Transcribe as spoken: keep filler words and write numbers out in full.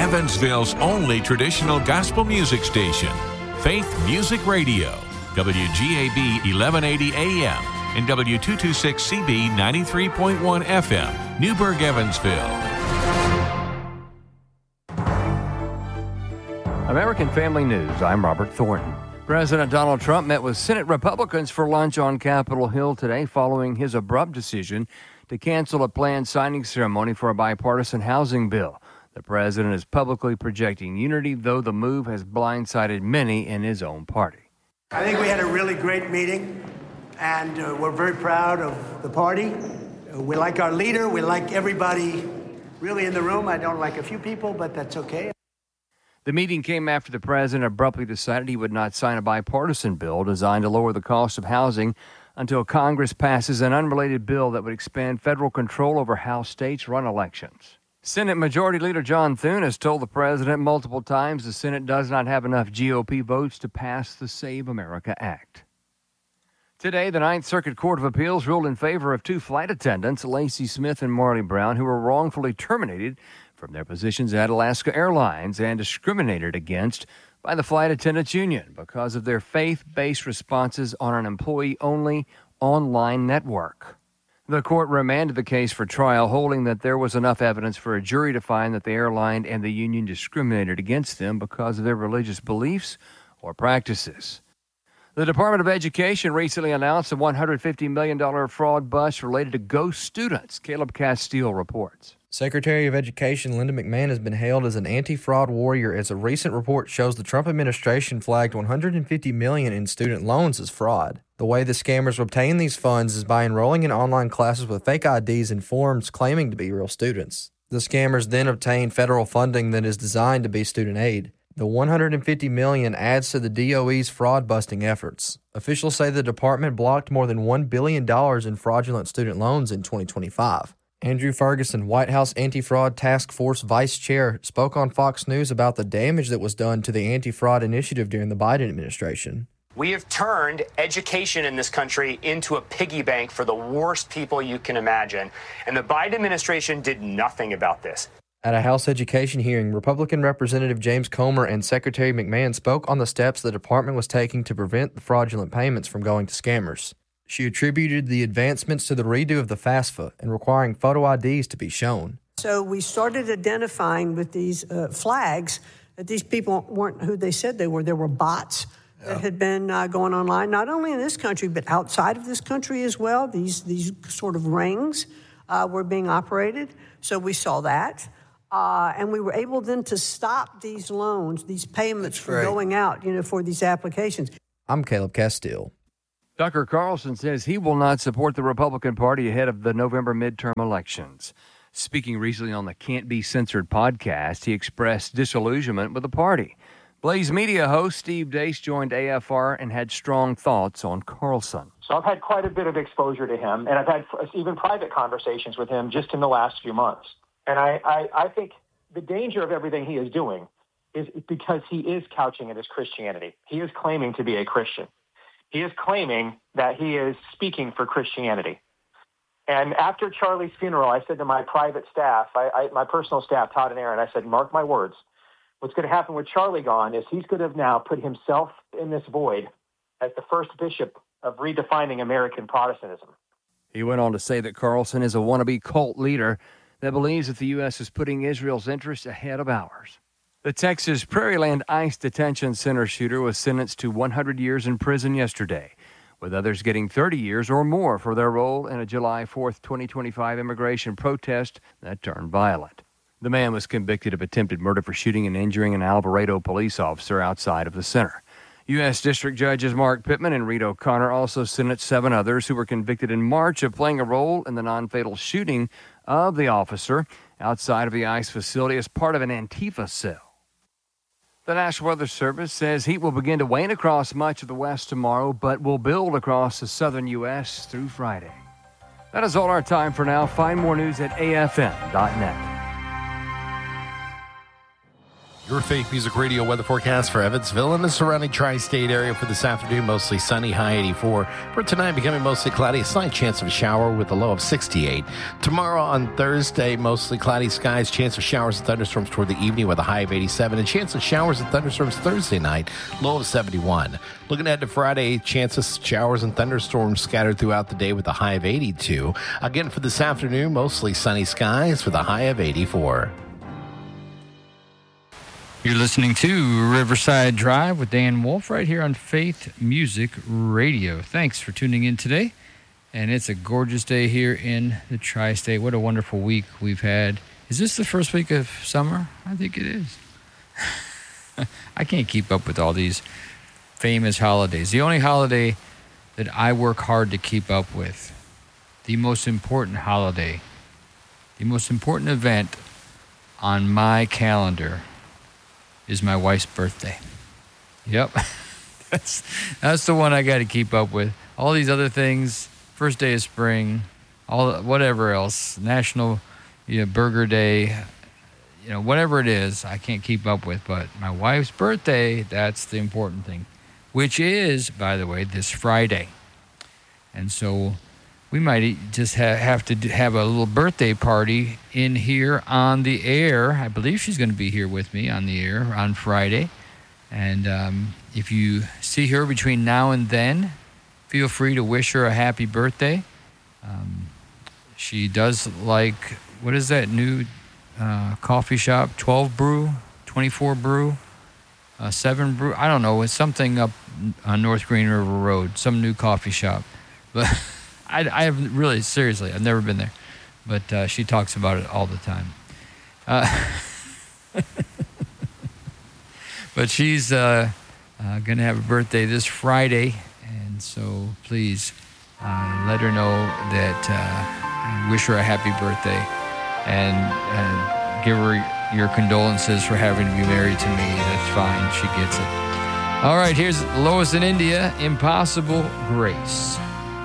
Evansville's only traditional gospel music station, Faith Music Radio, W G A B eleven eighty A M and W two twenty-six C B ninety-three point one F M, Newburgh, Evansville. American Family News, I'm Robert Thornton. President Donald Trump met with Senate Republicans for lunch on Capitol Hill today following his abrupt decision to cancel a planned signing ceremony for a bipartisan housing bill. The president is publicly projecting unity, though the move has blindsided many in his own party. I think we had a really great meeting, and uh, we're very proud of the party. Uh, we like our leader. We like everybody really in the room. I don't like a few people, but that's okay. The meeting came after the president abruptly decided he would not sign a bipartisan bill designed to lower the cost of housing until Congress passes an unrelated bill that would expand federal control over how states run elections. Senate Majority Leader John Thune has told the president multiple times the Senate does not have enough G O P votes to pass the Save America Act. Today, the Ninth Circuit Court of Appeals ruled in favor of two flight attendants, Lacey Smith and Marley Brown, who were wrongfully terminated from their positions at Alaska Airlines and discriminated against by the Flight Attendants Union because of their faith-based responses on an employee-only online network. The court remanded the case for trial, holding that there was enough evidence for a jury to find that the airline and the union discriminated against them because of their religious beliefs or practices. The Department of Education recently announced a one hundred fifty million dollars fraud bust related to ghost students. Caleb Castile reports. Secretary of Education Linda McMahon has been hailed as an anti-fraud warrior as a recent report shows the Trump administration flagged one hundred fifty million dollars in student loans as fraud. The way the scammers obtain these funds is by enrolling in online classes with fake I Ds and forms claiming to be real students. The scammers then obtain federal funding that is designed to be student aid. The one hundred fifty million dollars adds to the D O E's fraud-busting efforts. Officials say the department blocked more than one billion dollars in fraudulent student loans in twenty twenty-five. Andrew Ferguson, White House Anti-Fraud Task Force Vice Chair, spoke on Fox News about the damage that was done to the anti-fraud initiative during the Biden administration. We have turned education in this country into a piggy bank for the worst people you can imagine, and the Biden administration did nothing about this. At a House education hearing, Republican Representative James Comer and Secretary McMahon spoke on the steps the department was taking to prevent the fraudulent payments from going to scammers. She attributed the advancements to the redo of the FAFSA and requiring photo I Ds to be shown. So we started identifying with these uh, flags that these people weren't who they said they were. There were bots yeah. that had been uh, going online, not only in this country, but outside of this country as well. These, these sort of rings uh, were being operated. So we saw that. Uh, and we were able then to stop these loans, these payments from going out, you know, for these applications. I'm Caleb Castile. Tucker Carlson says he will not support the Republican Party ahead of the November midterm elections. Speaking recently on the Can't Be Censored podcast, he expressed disillusionment with the party. Blaze Media host Steve Deace joined A F R and had strong thoughts on Carlson. So I've had quite a bit of exposure to him, and I've had even private conversations with him just in the last few months. And I, I, I think the danger of everything he is doing is because he is couching it as Christianity. He is claiming to be a Christian. He is claiming that he is speaking for Christianity. And after Charlie's funeral, I said to my private staff, I, I, my personal staff, Todd and Aaron, I said, mark my words. What's going to happen with Charlie gone is he's going to now put himself in this void as the first bishop of redefining American Protestantism. He went on to say that Carlson is a wannabe cult leader that believes that the U S is putting Israel's interests ahead of ours. The Texas Prairieland ICE Detention Center shooter was sentenced to one hundred years in prison yesterday, with others getting thirty years or more for their role in a July fourth, twenty twenty-five immigration protest that turned violent. The man was convicted of attempted murder for shooting and injuring an Alvarado police officer outside of the center. U S. District Judges Mark Pittman and Reed O'Connor also sentenced seven others who were convicted in March of playing a role in the non-fatal shooting of the officer outside of the ICE facility as part of an Antifa cell. The National Weather Service says heat will begin to wane across much of the west tomorrow, but will build across the southern U S through Friday. That is all our time for now. Find more news at A F M dot net. Your Faith Music Radio weather forecast for Evansville and the surrounding tri-state area for this afternoon. Mostly sunny, high eighty-four. For tonight, becoming mostly cloudy, a slight chance of a shower with a low of sixty-eight. Tomorrow on Thursday, mostly cloudy skies, chance of showers and thunderstorms toward the evening with a high of eighty-seven. And chance of showers and thunderstorms Thursday night, low of seventy-one. Looking ahead to Friday, chance of showers and thunderstorms scattered throughout the day with a high of eighty-two. Again, for this afternoon, mostly sunny skies with a high of eighty-four. You're listening to Riverside Drive with Dan Wolf right here on Faith Music Radio. Thanks for tuning in today. And it's a gorgeous day here in the Tri-State. What a wonderful week we've had. Is this the first week of summer? I think it is. I can't keep up with all these famous holidays. The only holiday that I work hard to keep up with, the most important holiday, the most important event on my calendar is my wife's birthday. Yep. that's that's the one I got to keep up with. All these other things, first day of spring, all whatever else, National you know, Burger Day, you know, whatever it is, I can't keep up with. But my wife's birthday, that's the important thing, which is, by the way, this Friday. And so we might just ha- have to have a little birthday party in here on the air. I believe she's going to be here with me on the air on Friday. And um, if you see her between now and then, feel free to wish her a happy birthday. Um, she does like, what is that new uh, coffee shop? twelve Brew, twenty-four Brew, uh, seven Brew. I don't know. It's something up on North Green River Road, some new coffee shop. But I, I have really, seriously, I've never been there, but uh, she talks about it all the time. Uh, but she's uh, uh, going to have a birthday this Friday, and so please uh, let her know that, uh, wish her a happy birthday, and uh, give her your condolences for having to be married to me. That's fine, she gets it. All right, here's Lois in India, Impossible Grace.